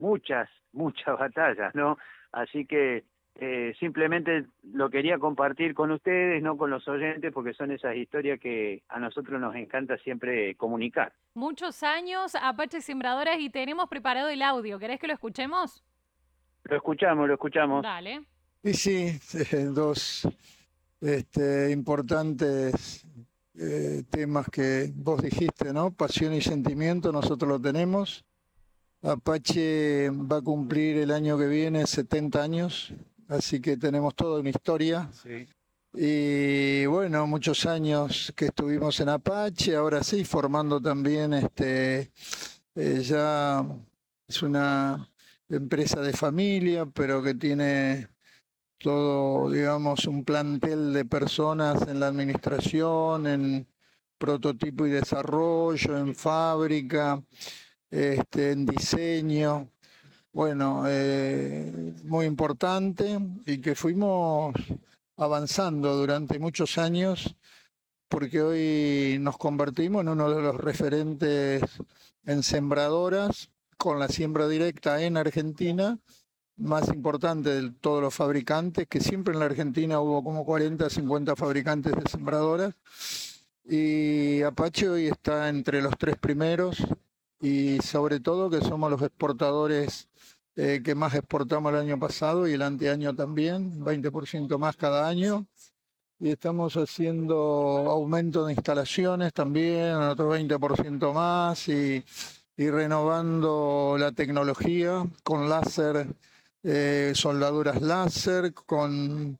muchas batallas, ¿no? Así que simplemente lo quería compartir con ustedes, no con los oyentes, porque son esas historias que a nosotros nos encanta siempre comunicar. Muchos años, Apache Sembradoras, y tenemos preparado el audio. ¿Querés que lo escuchemos? Lo escuchamos. Dale. Y sí, dos importantes temas que vos dijiste, ¿no? Pasión y sentimiento, nosotros lo tenemos. Apache va a cumplir el año que viene 70 años, así que tenemos toda una historia. Sí. Y bueno, muchos años que estuvimos en Apache, ahora sí, formando también, ya es una empresa de familia, pero que tiene todo, digamos, un plantel de personas en la administración, en prototipo y desarrollo, en fábrica, en diseño. Bueno, muy importante y que fuimos avanzando durante muchos años porque hoy nos convertimos en uno de los referentes en sembradoras con la siembra directa en Argentina, más importante de todos los fabricantes, que siempre en la Argentina hubo como 40, 50 fabricantes de sembradoras, y Apache hoy está entre los 3 primeros, y sobre todo que somos los exportadores que más exportamos el año pasado y el anteaño también, 20% más cada año, y estamos haciendo aumento de instalaciones también, otro 20% más, y renovando la tecnología con láser, soldaduras láser, con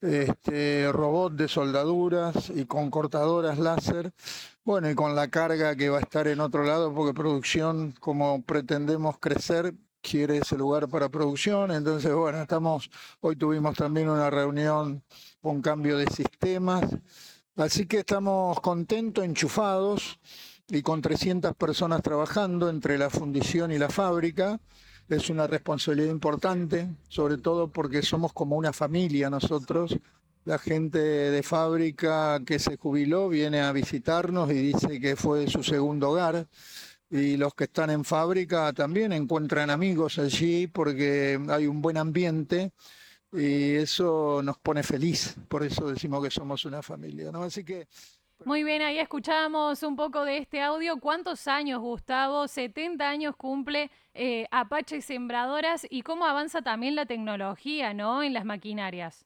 robot de soldaduras y con cortadoras láser. Bueno, y con la carga que va a estar en otro lado, porque producción, como pretendemos crecer, quiere ese lugar para producción. Entonces, bueno, hoy tuvimos también una reunión con cambio de sistemas. Así que estamos contentos, enchufados, y con 300 personas trabajando entre la fundición y la fábrica. Es una responsabilidad importante, sobre todo porque somos como una familia nosotros. La gente de fábrica que se jubiló viene a visitarnos y dice que fue su segundo hogar. Y los que están en fábrica también encuentran amigos allí porque hay un buen ambiente y eso nos pone feliz. Por eso decimos que somos una familia, ¿no? Así que... Muy bien, ahí escuchamos un poco de este audio. ¿Cuántos años, Gustavo? 70 años cumple Apache Sembradoras, y cómo avanza también la tecnología, ¿no? En las maquinarias.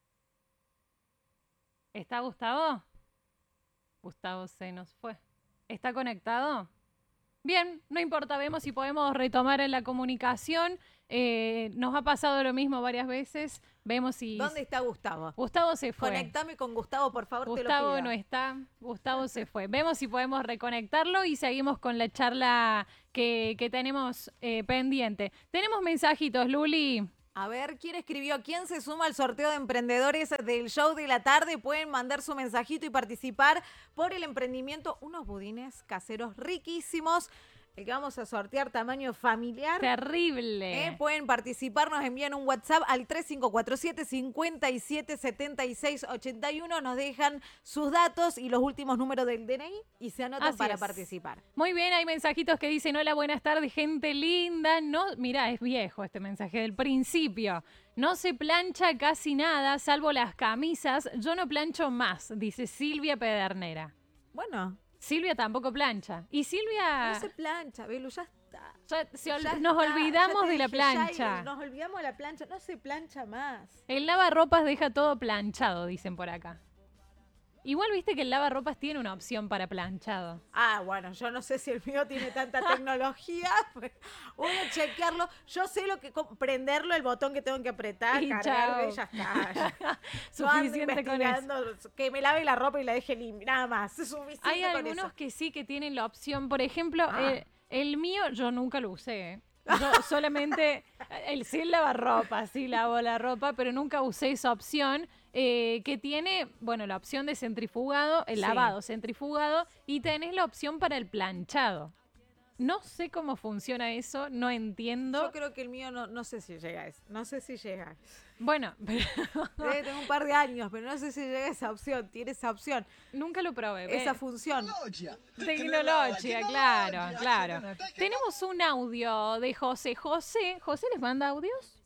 ¿Está Gustavo? Gustavo se nos fue. ¿Está conectado? Bien, no importa, vemos si podemos retomar en la comunicación. Nos ha pasado lo mismo varias veces. Vemos si... ¿Dónde está Gustavo? Gustavo se fue. Conectame con Gustavo, por favor, te lo Gustavo pido. no está, Gustavo se fue. Vemos si podemos reconectarlo y seguimos con la charla que tenemos pendiente. Tenemos mensajitos, Luli. A ver, ¿quién escribió? ¿Quién se suma al sorteo de emprendedores del show de la tarde? Pueden mandar su mensajito y participar por el emprendimiento. Unos budines caseros riquísimos. El que vamos a sortear tamaño familiar. Terrible. Pueden participar, nos envían un WhatsApp al 3547-577681. Nos dejan sus datos y los últimos números del DNI y se anotan Así para es. participar. Muy bien, hay mensajitos que dicen: hola, buenas tardes, gente linda. No, mirá, es viejo este mensaje del principio. No se plancha casi nada, salvo las camisas. Yo no plancho más, dice Silvia Pedernera. Bueno. Silvia tampoco plancha. Y Silvia... No se plancha, Belu, ya está. Nos olvidamos de la plancha. Nos olvidamos de la plancha, no se plancha más. El lavarropas deja todo planchado, dicen por acá. Igual viste que el lavarropas tiene una opción para planchado. Ah, bueno, yo no sé si el mío tiene tanta tecnología. Pues voy a chequearlo. Yo sé lo que prenderlo, el botón que tengo que apretar, y cargarlo y ya está. Suficiente con eso. Que me lave la ropa y la deje limpia, nada más. Es suficiente. Hay algunos que sí que tienen la opción. Por ejemplo, el mío yo nunca lo usé. Yo solamente, sí lavarropa, sí lavo la ropa, pero nunca usé esa opción que tiene, bueno, la opción de centrifugado, el lavado centrifugado, y tenés la opción para el planchado. No sé cómo funciona eso, no entiendo. Yo creo que el mío no sé si llega a eso. No sé si llega. Bueno, pero Debe tener un par de años, pero no sé si llega a esa opción. Tiene esa opción, nunca lo probé. esa función. Tecnología, claro. Tenemos un audio de José. José, ¿les manda audios?